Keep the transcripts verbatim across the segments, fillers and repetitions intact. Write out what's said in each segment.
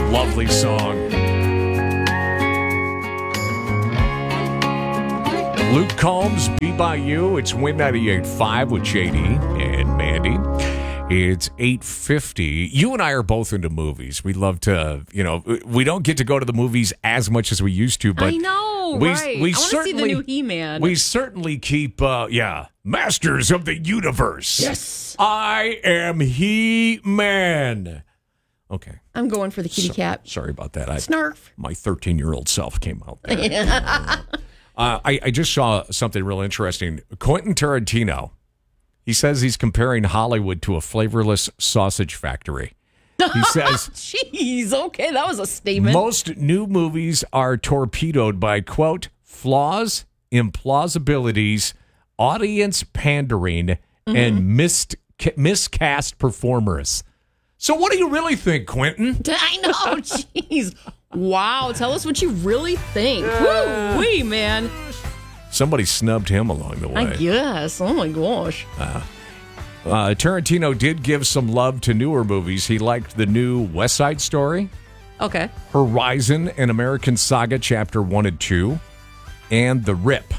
Lovely song. Luke Combs, Be By You. It's Win ninety-eight point five with J D and Mandy. It's eight fifty. You and I are both into movies. We love to, you know, we don't get to go to the movies as much as we used to, but I know, we, right. we I want to see the new He-Man. We certainly keep, uh, yeah, Masters of the Universe. Yes. I am He-Man. Okay. I'm going for the kitty so, cat. Sorry about that. I, Snarf. My thirteen-year-old self came out there. uh, I, I just saw something real interesting. Quentin Tarantino, he says he's comparing Hollywood to a flavorless sausage factory. He says, jeez, okay, that was a statement. Most new movies are torpedoed by, quote, flaws, implausibilities, audience pandering, mm-hmm. and missed, miscast performers. So what do you really think, Quentin? I know, jeez. Wow, tell us what you really think. Woo-wee, man. Somebody snubbed him along the way. I guess. Oh, my gosh. Uh, uh, Tarantino did give some love to newer movies. He liked the new West Side Story. Okay. Horizon and American Saga Chapter one and two. And The Rip.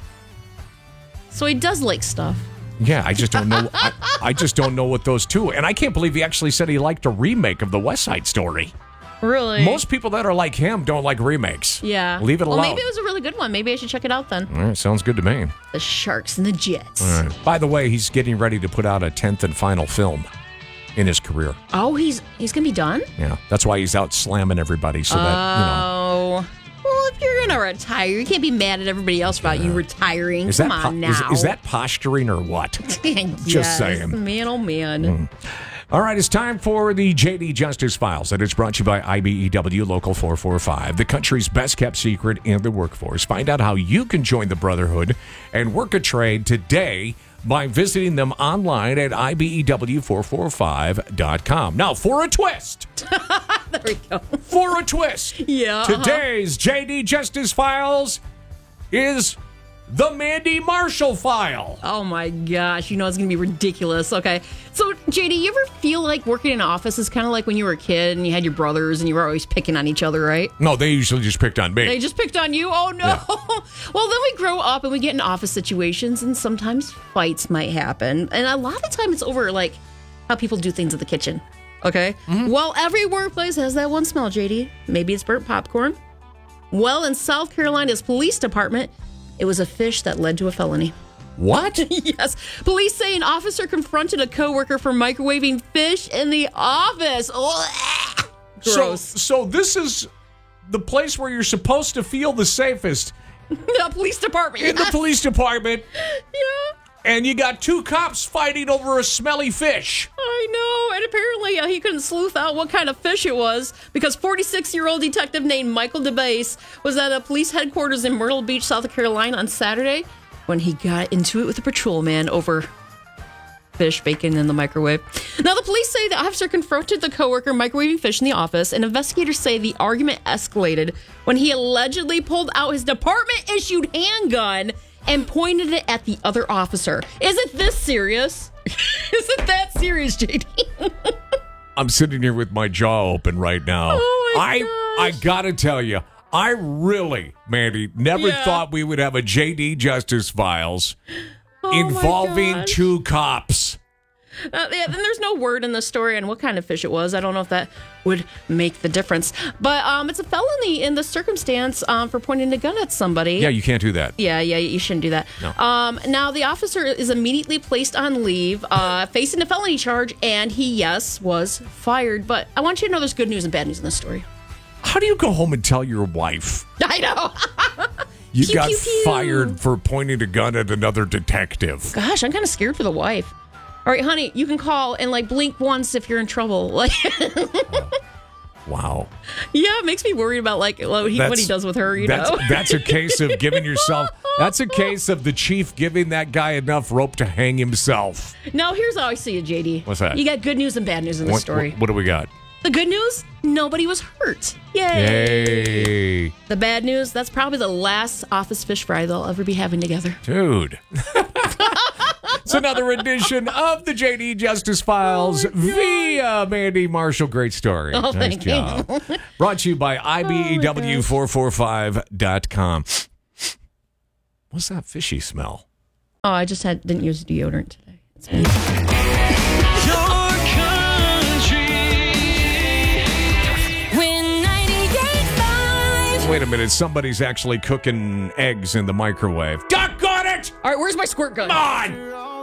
So he does like stuff. Yeah, I just don't know. I, I just don't know what those two. And I can't believe he actually said he liked a remake of the West Side Story. Really? Most people that are like him don't like remakes. Yeah. Leave it alone. Well, maybe it was a really good one. Maybe I should check it out then. All right, sounds good to me. The Sharks and the Jets. All right. By the way, he's getting ready to put out a tenth and final film in his career. Oh, he's he's going to be done? Yeah, that's why he's out slamming everybody so that, you know. Oh. Well, if you're going to retire, you can't be mad at everybody else about uh, you retiring. Is Come that on po- now. Is, is that posturing or what? Yes, Just saying. Man, oh, man. Mm. All right, it's time for the J D Justice Files, and it's brought to you by I B E W Local four forty-five, the country's best-kept secret in the workforce. Find out how you can join the Brotherhood and work a trade today by visiting them online at I B E W four forty-five dot com. Now, for a twist. There we go. For a twist. Yeah. Today's uh-huh. J D Justice Files is the Mandy Marshall file. Oh, my gosh. You know it's going to be ridiculous. Okay. So, J D, you ever feel like working in an office is kind of like when you were a kid and you had your brothers and you were always picking on each other, right? No, they usually just picked on me. They just picked on you? Oh, no. Yeah. Well, then we grow up and we get in office situations and sometimes fights might happen. And a lot of the time it's over, like, how people do things in the kitchen. Okay? Mm-hmm. Well, every workplace has that one smell, J D. Maybe it's burnt popcorn. Well, in South Carolina's police department, it was a fish that led to a felony. What? Yes. Police say an officer confronted a coworker for microwaving fish in the office. Ugh. Gross. So, so this is the place where you're supposed to feel the safest. The police department. In yes. the police department. Yeah. And you got two cops fighting over a smelly fish. I know. And apparently uh, he couldn't sleuth out what kind of fish it was because forty-six-year-old detective named Michael DeBase was at a police headquarters in Myrtle Beach, South Carolina on Saturday when he got into it with a patrolman over fish bacon in the microwave. Now, the police say the officer confronted the coworker microwaving fish in the office, and investigators say the argument escalated when he allegedly pulled out his department-issued handgun and pointed it at the other officer. Is it this serious? Is it that serious, J D? I'm sitting here with my jaw open right now. Oh my I gosh. I gotta tell you, I really, Mandy, never yeah. thought we would have a J D Justice Files oh involving two cops. Uh, yeah, then there's no word in the story on what kind of fish it was. I don't know if that would make the difference. But um, it's a felony in the circumstance um, for pointing a gun at somebody. Yeah, you can't do that. Yeah, yeah, you shouldn't do that. No. Um, now, the officer is immediately placed on leave, uh, facing a felony charge, and he, yes, was fired. But I want you to know there's good news and bad news in this story. How do you go home and tell your wife? I know. You pew, got pew, pew. fired for pointing a gun at another detective. Gosh, I'm kind of scared for the wife. All right, honey, you can call and, like, blink once if you're in trouble. Like, oh, wow. Yeah, it makes me worried about, like, what he, what he does with her, you that's, know? That's a case of giving yourself, that's a case of the chief giving that guy enough rope to hang himself. Now, here's how I see it, J D. What's that? You got good news and bad news in this What, story. what, what do we got? The good news, nobody was hurt. Yay. Yay. The bad news, that's probably the last office fish fry they'll ever be having together. Dude. It's another edition of the J D Justice Files oh via Mandy Marshall. Great story. Oh, nice thank job. you. Brought to you by I B E W four four five dot com. What's that fishy smell? Oh, I just had didn't use deodorant today. It's been- Your country. Win ninety-eight point five. Wait a minute. Somebody's actually cooking eggs in the microwave. Doggone it! All right, where's my squirt gun? Come on!